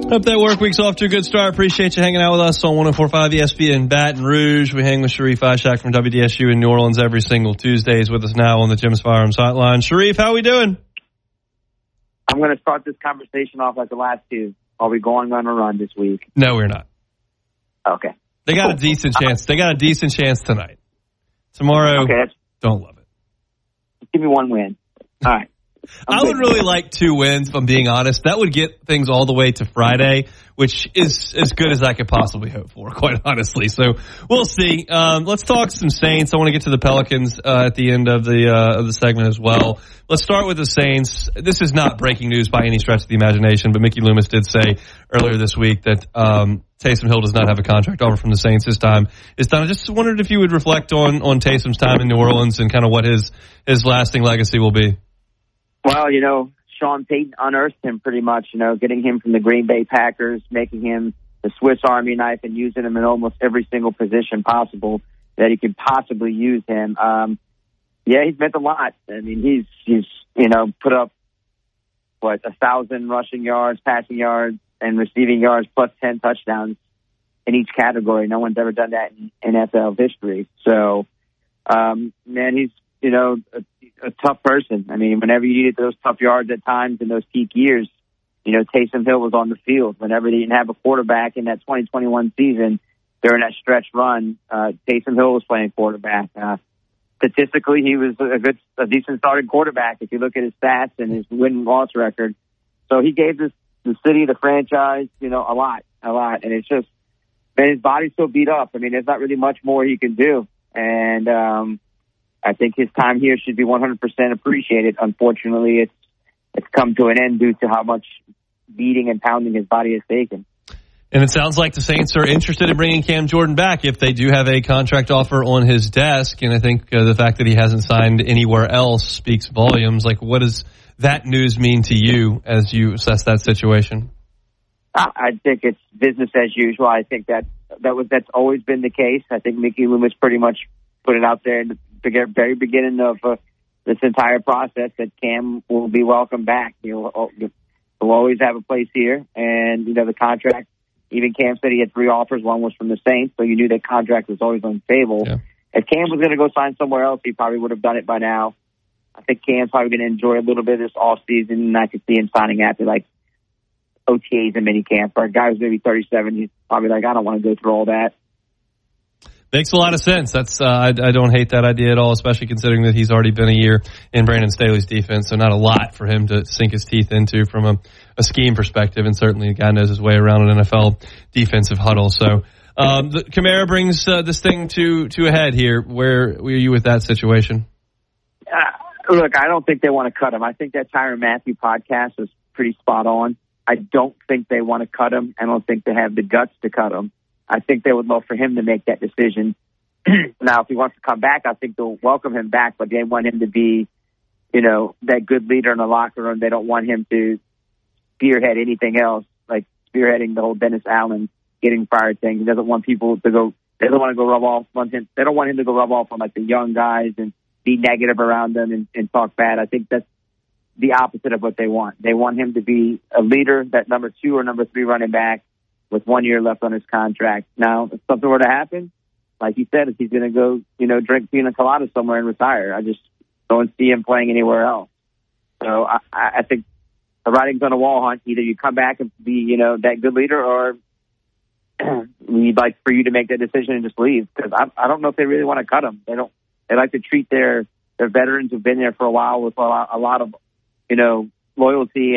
Hope that work week's off to a good start. Appreciate you hanging out with us on 104.5 ESPN Baton Rouge. We hang with Sharif Ishak from WDSU in New Orleans every single Tuesday. He's with us now on the Jim's Firearms Hotline. Sharif, how are we doing? I'm going to start this conversation off like the last two. Are we going on a run this week? No, we're not. Okay. They got a decent chance. They got a decent chance tonight. Tomorrow, okay, don't love it. Give me one win. All right. I would really like 2 wins, if I'm being honest. That would get things all the way to Friday, which is as good as I could possibly hope for, quite honestly. So we'll see. Let's talk some Saints. I want to get to the Pelicans at the end of the segment as well. Let's start with the Saints. This is not breaking news by any stretch of the imagination, but Mickey Loomis did say earlier this week that Taysom Hill does not have a contract offer from the Saints. His time is done. I just wondered if you would reflect on Taysom's time in New Orleans and kind of what his lasting legacy will be. Well, Sean Payton unearthed him pretty much, getting him from the Green Bay Packers, making him the Swiss Army knife and using him in almost every single position possible that he could possibly use him. Yeah, he's meant a lot. I mean, he's put up, 1,000 rushing yards, passing yards, and receiving yards plus 10 touchdowns in each category. No one's ever done that in NFL history. So, man, he's, a tough person. I mean, whenever you needed those tough yards at times in those peak years, Taysom Hill was on the field. Whenever they didn't have a quarterback in that 2021 season during that stretch run, Taysom Hill was playing quarterback. Statistically, he was a decent starting quarterback if you look at his stats and his win-loss record. So he gave the city, the franchise, a lot. And it's just, man, his body's so beat up. I mean, there's not really much more he can do. And I think his time here should be 100% appreciated. Unfortunately, it's come to an end due to how much beating and pounding his body has taken. And it sounds like the Saints are interested in bringing Cam Jordan back if they do have a contract offer on his desk. And I think the fact that he hasn't signed anywhere else speaks volumes. Like, what does that news mean to you as you assess that situation? I think it's business as usual. I think that's always been the case. I think Mickey Loomis pretty much put it out there in the very beginning of this entire process that Cam will be welcome back. He'll always have a place here. And, the contract, even Cam said he had 3 offers. One was from the Saints, so you knew that contract was always on the table. Yeah. If Cam was going to go sign somewhere else, he probably would have done it by now. I think Cam's probably going to enjoy a little bit of this offseason, and I could see him signing after, OTAs and minicamp. For a guy who's maybe 37, he's probably I don't want to go through all that. Makes a lot of sense. That's I don't hate that idea at all, especially considering that he's already been a year in Brandon Staley's defense, so not a lot for him to sink his teeth into from a scheme perspective, and certainly the guy knows his way around an NFL defensive huddle. So Kamara brings this thing to a head here. Where were you with that situation? Look, I don't think they want to cut him. I think that Tyrann Mathieu podcast was pretty spot on. I don't think they want to cut him. I don't think they have the guts to cut him. I think they would love for him to make that decision. Now, if he wants to come back, I think they'll welcome him back, but they want him to be, that good leader in the locker room. They don't want him to spearhead anything else, like spearheading the whole Dennis Allen getting fired thing. He doesn't want people to go, they don't want to go rub off on him. They don't want him to go rub off on the young guys and be negative around them and talk bad. I think that's the opposite of what they want. They want him to be a leader, that number 2 or number 3 running back with 1 year left on his contract. Now, if something were to happen, like he said, if he's going to go, drink pina colada somewhere and retire, I just don't see him playing anywhere else. So I think the writing's on the wall, Hunt. Either you come back and be, that good leader, or we'd like for you to make that decision and just leave. Because I don't know if they really want to cut him. They like to treat their veterans who've been there for a while with a lot of, loyalty